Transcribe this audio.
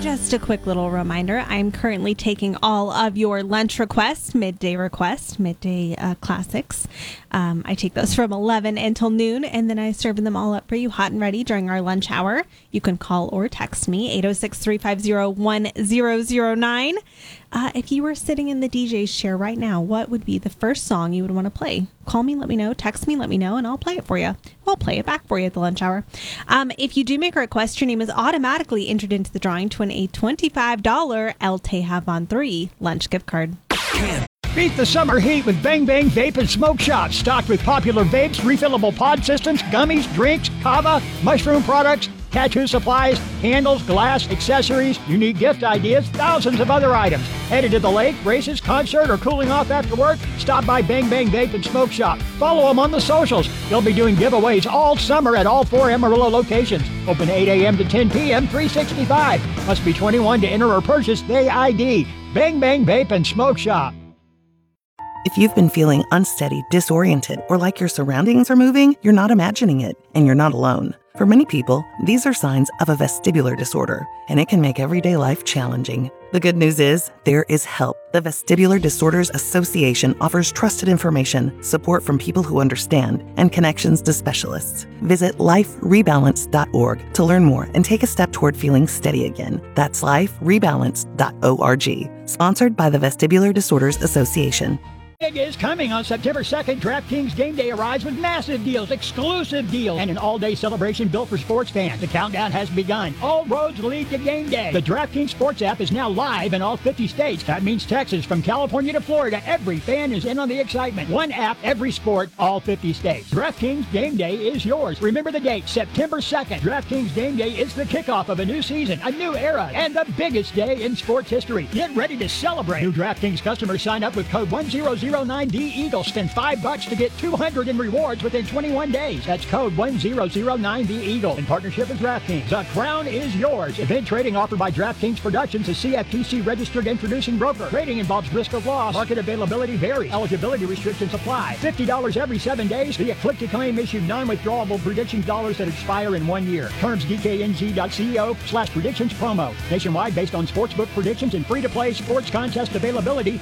Just a quick little reminder, I'm currently taking all of your lunch requests, midday classics. I take those from 11 until noon, and then I serve them all up for you hot and ready during our lunch hour. You can call or text me, 806-350-1009. If you were sitting in the DJ's chair right now, what would be the first song you would want to play? Call me, let me know, text me, let me know, and I'll play it for you. I'll play it back for you at the lunch hour. If you do make a request, your name is automatically entered into the drawing to win a $25 El Tejavan 3 lunch gift card. Beat the summer heat with Bang Bang Vape and Smoke Shop, stocked with popular vapes, refillable pod systems, gummies, drinks, kava, mushroom products, tattoo supplies, candles, glass, accessories, unique gift ideas, thousands of other items. Headed to the lake, races, concert, or cooling off after work? Stop by Bang Bang Vape and Smoke Shop. Follow them on the socials. They'll be doing giveaways all summer at all 4 Amarillo locations. Open 8 a.m. to 10 p.m., 365. Must be 21 to enter or purchase Day ID. Bang Bang Vape and Smoke Shop. If you've been feeling unsteady, disoriented, or like your surroundings are moving, you're not imagining it, and you're not alone. For many people, these are signs of a vestibular disorder, and it can make everyday life challenging. The good news is, there is help. The Vestibular Disorders Association offers trusted information, support from people who understand, and connections to specialists. Visit liferebalance.org to learn more and take a step toward feeling steady again. That's liferebalance.org. Sponsored by the Vestibular Disorders Association. Big is coming on September 2nd. DraftKings Game Day arrives with massive deals, exclusive deals, and an all-day celebration built for sports fans. The countdown has begun. All roads lead to Game Day. The DraftKings Sports app is now live in all 50 states. That means Texas, from California to Florida, every fan is in on the excitement. One app, every sport, all 50 states. DraftKings Game Day is yours. Remember the date, September 2nd. DraftKings Game Day is the kickoff of a new season, a new era, and the biggest day in sports history. Get ready to celebrate. New DraftKings customers sign up with code 1009DEAGLE. Spend $5 to get $200 in rewards within 21 days. That's code 1009DEAGLE. In partnership with DraftKings, the crown is yours. Event trading offered by DraftKings Productions, a CFTC registered introducing broker. Trading involves risk of loss. Market availability varies. Eligibility restrictions apply. $50 every 7 days. Via click-to-claim issue non-withdrawable predictions dollars that expire in 1 year. Terms dkng.co/predictions promo. Nationwide based on sportsbook predictions and free-to-play sports contest availability.